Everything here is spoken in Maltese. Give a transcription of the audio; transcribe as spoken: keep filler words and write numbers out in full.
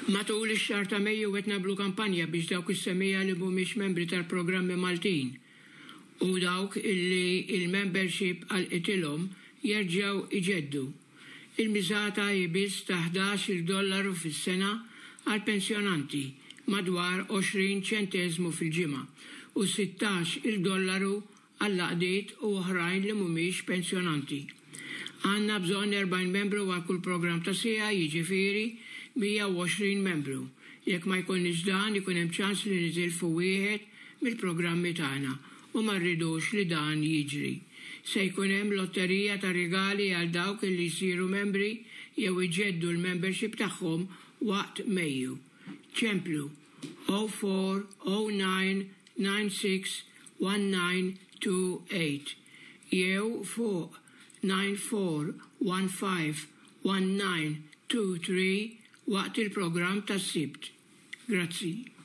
Matul ix-xahar ta' Mejju qed nagħmlu kampanja biex dawk is-semmija li mhumiex membri tal-programmi Maltin u dawk illi il-membership għalqitilhom jerġgħu iġeddu. Il-miżata hi biss ta' ħdax-il dollaru fis-sena għal pensjonanti madwar għoxrin ċenteżmu fil-ġimgħa u sittax il dollaru għall-laqdiet u oħrajn li mhumiex pensjonanti. Għandna bżonn erbgħin membru għal kull programm ta' sija, jiġifieri mija u għoxrin membru. Jekk ma jkunniex dan ikun hemm ċans li nitilfu wieħed mill-programmi tagħna u ma rridux li dan jiġri. Se jkun hemm lotterija ta' rigali għal dawk li jsiru membri jew iġeddu l-membership tagħhom waqt Mejju. Ċemplu zero four zero nine nine six one nine two eight jew fuq nine four one five one nine two three waqt il-programm tas-Sibt. Grazzi.